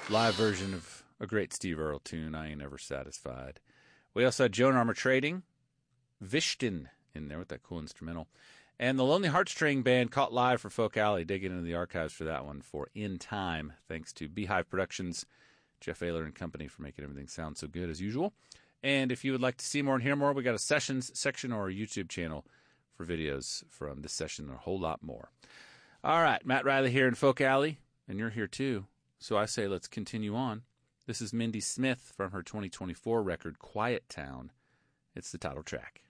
live version of a great Steve Earle tune, I Ain't Never Satisfied. We also had Joan Armour Trading, Vishtin in there with that cool instrumental. And the Lonely Heartstring Band caught live for Folk Alley. Digging into the archives for that one for In Time. Thanks to Beehive Productions, Jeff Ayler and company for making everything sound so good as usual. And if you would like to see more and hear more, we got a sessions section or a YouTube channel for videos from this session and a whole lot more. All right, Matt Riley here in Folk Alley, and you're here too. So I say let's continue on. This is Mindy Smith from her 2024 record, Quiet Town. It's the title track.